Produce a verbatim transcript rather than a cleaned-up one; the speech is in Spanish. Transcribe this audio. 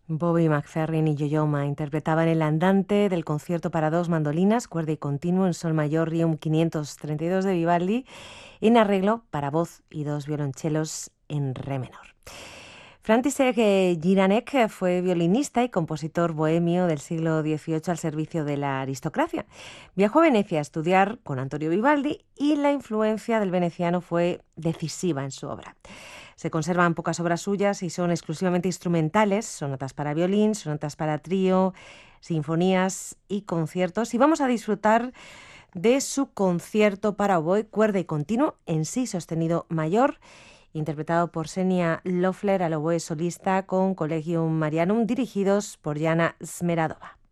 Bobby McFerrin y Yo-Yo Ma interpretaban el andante del concierto para dos mandolinas, cuerda y continuo en sol mayor Requiem quinientos treinta y dos de Vivaldi, en arreglo para voz y dos violonchelos en re menor. František Jiranek fue violinista y compositor bohemio del siglo dieciocho al servicio de la aristocracia. Viajó a Venecia a estudiar con Antonio Vivaldi y la influencia del veneciano fue decisiva en su obra. Se conservan pocas obras suyas y son exclusivamente instrumentales, sonatas para violín, sonatas para trío, sinfonías y conciertos. Y vamos a disfrutar de su concierto para oboe, cuerda y continuo en si sostenido mayor, interpretado por Xenia Loeffler al oboe solista con Collegium Marianum, dirigidos por Jana Smeradova.